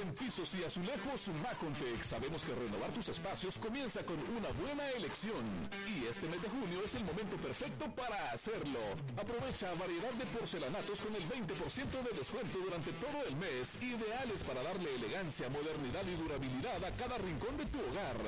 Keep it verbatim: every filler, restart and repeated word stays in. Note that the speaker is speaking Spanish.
En Pisos y Azulejos Macontec sabemos que renovar tus espacios comienza con una buena elección. Y este mes de junio es el momento perfecto para hacerlo. Aprovecha variedad de porcelanatos con el veinte por ciento de descuento durante todo el mes, ideales para darle elegancia, modernidad y durabilidad a cada rincón de tu hogar.